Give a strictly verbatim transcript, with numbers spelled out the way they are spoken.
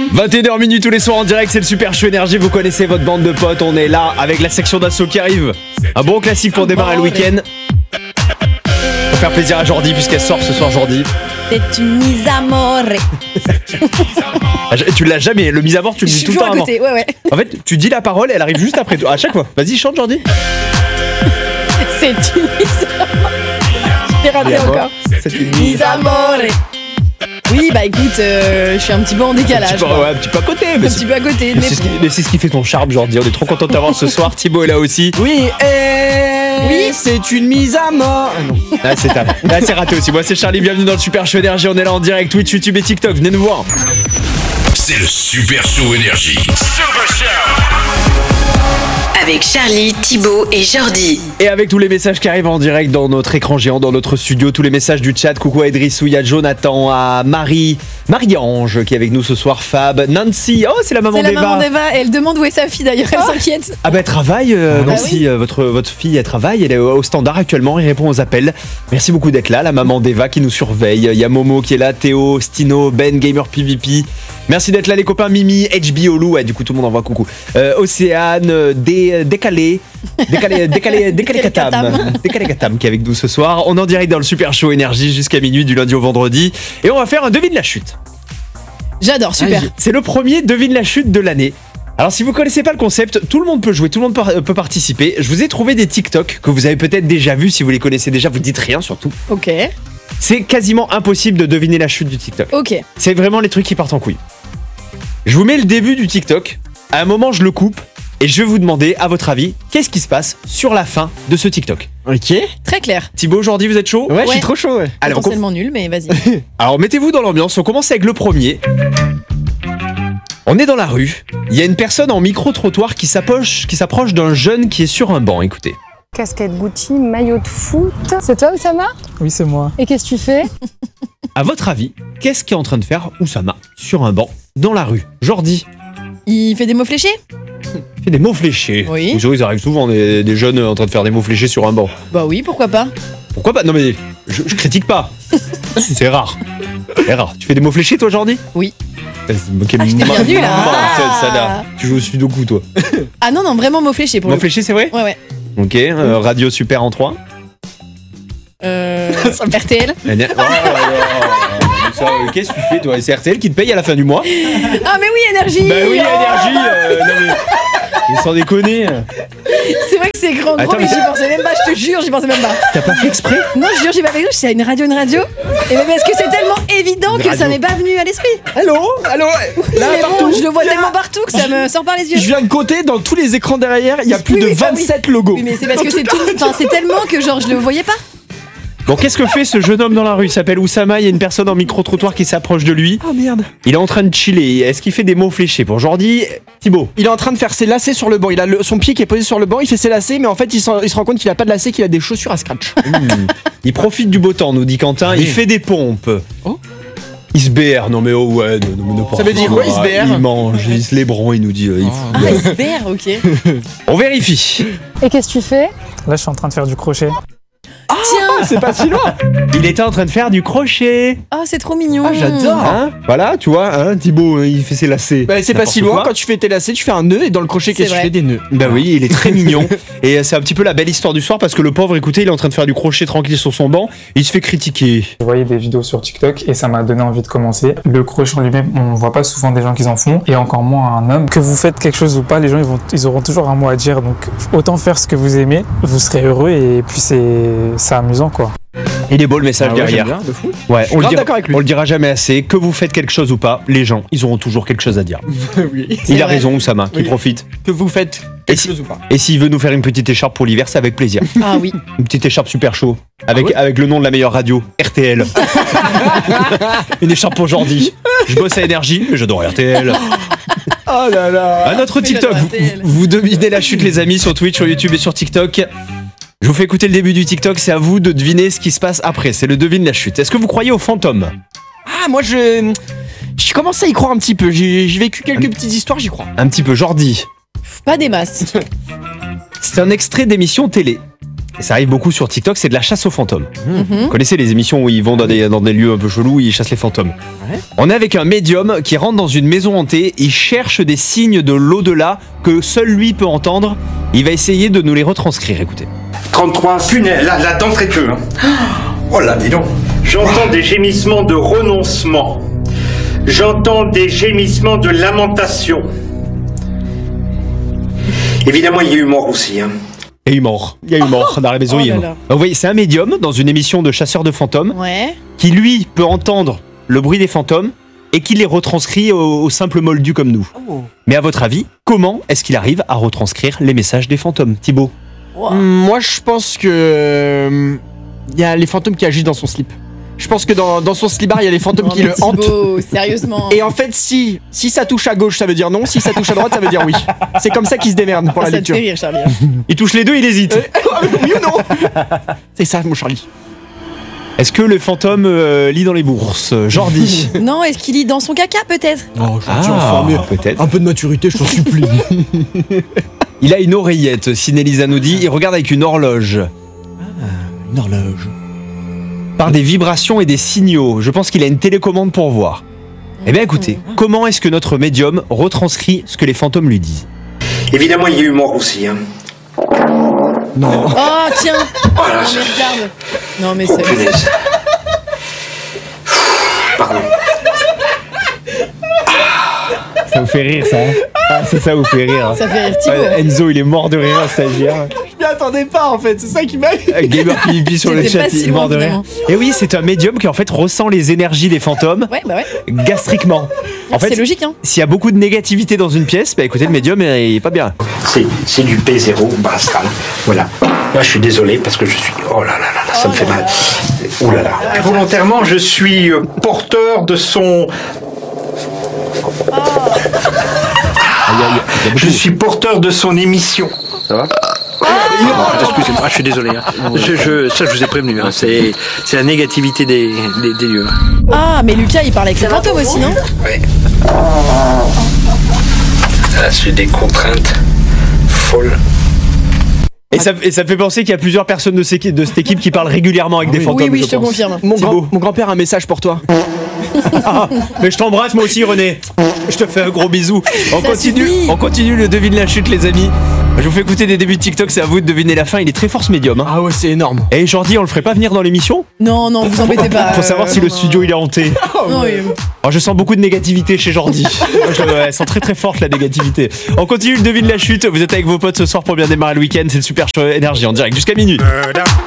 vingt et une heures minuit tous les soirs en direct, c'est le Super Show Énergie. Vous connaissez votre bande de potes, on est là avec la section d'assaut qui arrive. Un bon classique pour démarrer le week-end. Pour faire plaisir à Jordi puisqu'elle sort ce soir, Jordi. C'est une mise à mort. Tu l'as jamais, le mise à mort tu le dis tout le temps avant. Ouais, ouais. En fait, tu dis la parole et elle arrive juste après toi, à chaque fois. Vas-y, chante Jordi. C'est une mise à mort. J'ai raté encore. C'est une Mise à mort. Oui, bah écoute, euh, je suis un petit peu en décalage. Un petit peu, ouais, un petit peu à côté. Un petit peu à côté. Mais, mais c'est ce qui, mais c'est ce qui fait ton charme, Jordi. On est trop content de t'avoir ce soir. Thibaut est là aussi. Oui, et oui, c'est une mise à mort. Ah non. Ah, c'est, là, c'est raté aussi. Moi, c'est Charlie. Bienvenue dans le Super Show Énergie. On est là en direct, Twitch, YouTube et TikTok. Venez nous voir. C'est le Super Show Énergie. Super Show. Avec Charlie, Thibaut et Jordi. Et avec tous les messages qui arrivent en direct dans notre écran géant, dans notre studio, tous les messages du chat. Coucou à Idrissou, il y a Jonathan, à Marie, Marie-Ange qui est avec nous ce soir, Fab, Nancy, oh c'est la maman d'Eva. C'est la maman d'Eva, elle demande où est sa fille d'ailleurs, elle oh. s'inquiète. Ah bah elle travaille, euh, ah, Nancy, bah oui. euh, votre, votre fille elle travaille, elle est au standard actuellement, elle répond aux appels. Merci beaucoup d'être là, la maman d'Eva qui nous surveille. Il y a Momo qui est là, Théo, Stino, Ben, Gamer P V P. Merci d'être là les copains, Mimi, H B Olu, ouais, du coup tout le monde envoie coucou. Euh, Océane, euh, dé, Décalé, Décalé, Décalé, Décalé Katam, Décalé Katam qui est avec nous ce soir. On est en direct dans le Super Show Énergie jusqu'à minuit du lundi au vendredi. Et on va faire un devine la chute. J'adore, super. C'est le premier devine la chute de l'année. Alors si vous connaissez pas le concept, tout le monde peut jouer, tout le monde peut, peut participer. Je vous ai trouvé des TikTok que vous avez peut-être déjà vus, si vous les connaissez déjà, vous dites rien surtout. Ok. C'est quasiment impossible de deviner la chute du TikTok. Ok. C'est vraiment les trucs qui partent en couille. Je vous mets le début du TikTok, à un moment je le coupe, et je vais vous demander, à votre avis, qu'est-ce qui se passe sur la fin de ce TikTok. Ok. Très clair. Thibaut, aujourd'hui vous êtes chaud ? Ouais, ouais, je suis trop chaud, ouais. Allez, potentiellement on... nul, mais vas-y. Alors mettez-vous dans l'ambiance, on commence avec le premier. On est dans la rue, il y a une personne en micro-trottoir qui s'approche, qui s'approche d'un jeune qui est sur un banc, écoutez. Casquette Gucci, maillot de foot. C'est toi, Oussama ? Oui, c'est moi. Et qu'est-ce que tu fais ? À votre avis, qu'est-ce qu'est en train de faire Oussama sur un banc dans la rue ? Jordi ? Il fait des mots fléchés ? Il fait des mots fléchés. Oui. Vous savez, ça arrive souvent, des, des jeunes en train de faire des mots fléchés sur un banc. Bah oui, pourquoi pas ? Pourquoi pas ? Non mais, je, je critique pas. C'est rare. C'est rare. Tu fais des mots fléchés toi, Jordi ? Oui. Quel ah, je t'ai bien nul, là. Ah. Ça, là. Tu joues au sudoku, toi. Ah non, non, vraiment mots fléchés pour mots le fléchés, c'est vrai ? Ouais, ouais. Ok, euh, radio super en trois. Euh. R T L. Oh, oh, oh, oh. Qu'est-ce que tu fais, toi ? C'est R T L qui te paye à la fin du mois ? Ah, mais oui, énergie. Bah oui, énergie euh, non mais. Mais sans déconner. C'est vrai que c'est grand, gros, mais j'y pensais même pas, je te jure, j'y pensais même pas. T'as pas fait exprès ? Non, je jure, j'ai pas fait exprès, c'est une radio, une radio. Et même parce que c'est tellement évident que ça m'est pas venu à l'esprit. Allô ? Allô ? Là, mais bon, je le vois tellement partout que ça me sort par les yeux. Je viens de côté, dans tous les écrans derrière, il y a plus oui, de oui, vingt-sept oui. logos. Oui, mais c'est parce que c'est tout. Enfin, c'est tellement que genre, je le voyais pas. Bon, qu'est-ce que fait ce jeune homme dans la rue ? Il s'appelle Oussama, il y a une personne en micro-trottoir qui s'approche de lui. Oh merde. Il est en train de chiller. Est-ce qu'il fait des mots fléchés pour Jordi ? Thibaut ? Il est en train de faire ses lacets sur le banc. Il a le, son pied qui est posé sur le banc, il fait ses lacets, mais en fait, il, il se rend compte qu'il a pas de lacets, qu'il a des chaussures à scratch. Mmh. Il profite du beau temps, nous dit Quentin. Oui. Il fait des pompes. Oh. Il se B R. Non, mais oh ouais. Non, non, non, Ça veut dire quoi, il se B R ? Il mange, il se lébran, il nous dit. Euh, il oh. Ah, il se B R, ok. On vérifie. Et qu'est-ce que tu fais ? Là, je suis en train de faire du crochet. Ah, tiens, c'est pas si loin. Il était en train de faire du crochet. Oh, c'est trop mignon. Ah, j'adore. Hein voilà, tu vois, hein, Thibaut, il fait ses lacets. Bah, c'est pas si loin. Quoi. Quand tu fais tes lacets, tu fais un nœud et dans le crochet, qu'est-ce que tu fais ? Des nœuds. Bah oui, il est très mignon. Et c'est un petit peu la belle histoire du soir parce que le pauvre, écoutez, il est en train de faire du crochet tranquille sur son banc. Il se fait critiquer. Je voyais des vidéos sur TikTok et ça m'a donné envie de commencer. Le crochet en lui-même, on voit pas souvent des gens qui en font et encore moins un homme. Que vous faites quelque chose ou pas, les gens ils, vont, ils auront toujours un mot à dire. Donc autant faire ce que vous aimez, vous serez heureux et puis c'est, c'est amusant quoi. Il est beau le message ah ouais, derrière. Bien, de fou. Ouais, on le, dira, avec lui. on le dira jamais assez. Que vous faites quelque chose ou pas, les gens, ils auront toujours quelque chose à dire. Oui. Il a vrai. raison, Oussama, qui oui. profite. Que vous faites quelque si, chose ou pas. Et s'il veut nous faire une petite écharpe pour l'hiver, c'est avec plaisir. Ah oui. Une petite écharpe super chaud. Avec, ah ouais avec le nom de la meilleure radio, R T L. Une écharpe pour Jordi. Je bosse à Énergie, mais j'adore R T L. Oh là là. À notre TikTok, vous, vous devinez la chute, les amis, sur Twitch, sur YouTube et sur TikTok. Je vous fais écouter le début du TikTok, c'est à vous de deviner ce qui se passe après. C'est le devine la chute. Est-ce que vous croyez aux fantômes ? Ah, moi je. Je commence à y croire un petit peu. J'ai, j'ai vécu quelques un... petites histoires, j'y crois. Un petit peu, Jordi. Pas des masses. C'est un extrait d'émission télé. et ça arrive beaucoup sur TikTok, c'est de la chasse aux fantômes. Vous connaissez les émissions où ils vont dans des, dans des lieux un peu chelous, où ils chassent les fantômes. Ouais. On est avec un médium qui rentre dans une maison hantée, il cherche des signes de l'au-delà que seul lui peut entendre. Il va essayer de nous les retranscrire, écoutez. trente-trois, punaise, là, là, d'entrée de jeu. Hein. Oh là, dis donc. J'entends des gémissements de renoncement. J'entends des gémissements de lamentation. Évidemment, il y a eu mort aussi. Hein. Et il est mort. Il y a eu mort dans la maison. Oh il est là mort. là. Donc, vous voyez, c'est un médium dans une émission de chasseurs de fantômes Ouais. qui, lui, peut entendre le bruit des fantômes et qui les retranscrit au, au simple moldu comme nous. Oh. Mais à votre avis, comment est-ce qu'il arrive à retranscrire les messages des fantômes, Thibaut? Wow. Hum, Moi, je pense que. Il y a les fantômes qui agissent dans son slip. Je pense que dans, dans son slibard, il y a les fantômes Non, qui mais le hantent. Thibaut, sérieusement. Et en fait, si, si ça touche à gauche, ça veut dire non. Si ça touche à droite, ça veut dire oui. C'est comme ça qu'il se démerde pour la ça te lecture. fait rire, Charlie. Il touche les deux, il hésite. Oui ou non? C'est ça, mon Charlie. Est-ce que le fantôme euh, lit dans les bourses, Jordi? Non, est-ce qu'il lit dans son caca, peut-être? Oh, Ah, peut-être. Un peu de maturité, je t'en supplie. Il a une oreillette, Sinelisa nous dit. Il regarde avec une horloge. Une horloge. Par des vibrations et des signaux. Je pense qu'il a une télécommande pour voir. Eh bien écoutez, comment est-ce que notre médium retranscrit ce que les fantômes lui disent? Évidemment, il y a eu mort aussi. Hein. Non. Oh, tiens. Oh là, Non, ça- mais regarde. Non, mais c'est... Punaise. Pardon. Ça vous fait rire ça, hein? Ah, ça, ça vous fait rire. Ça fait rire Thibaut. Ouais, Enzo, il est mort de rire, stagiaire. Je m'y attendais pas, en fait. C'est ça qui m'a. Gamer P V P sur le J'étais chat, pas si il est mort loin, de rire. finalement. Et oui, c'est un médium qui en fait ressent les énergies des fantômes Ouais, bah ouais. gastriquement. En C'est fait, logique, hein. s'il y a beaucoup de négativité dans une pièce, bah écoutez, le médium il est pas bien. C'est, c'est du P zéro astral. Voilà. Là, je suis désolé parce que je suis. Oh là là là, là ça me fait mal. Oh là là. Volontairement, je suis euh, porteur de son. Je suis porteur de son émission. Ça va? Excusez-moi, je suis désolé. hein. Je, je, ça, je vous ai prévenu. hein. C'est, c'est la négativité des, des, des lieux. Ah, mais Lucas, il parle avec les fantômes aussi, non? Ouais. Là, c'est des contraintes folles. Et ça, et ça me fait penser qu'il y a plusieurs personnes de, ces- de cette équipe qui parlent régulièrement avec des fantômes. Oui, oui, je te pense. confirme. Mon, Thibaut. grand, mon grand-père a un message pour toi. Ah, mais je t'embrasse moi aussi, René. Je te fais un gros bisou. On Ça continue, suffit. on continue le devine la chute, les amis. Je vous fais écouter des débuts de TikTok, c'est à vous de deviner la fin. Il est très fort ce médium. Hein. Ah ouais, c'est énorme. Et Jordi, on le ferait pas venir dans l'émission? Non, non, vous embêtez pas. Faut savoir euh, si le non, studio il est hanté. Non, oui. Alors, je sens beaucoup de négativité chez Jordi. Moi, je, elle sent très très forte la négativité. On continue le devine la chute. Vous êtes avec vos potes ce soir pour bien démarrer le week-end. C'est le Super Show Énergie en direct jusqu'à minuit.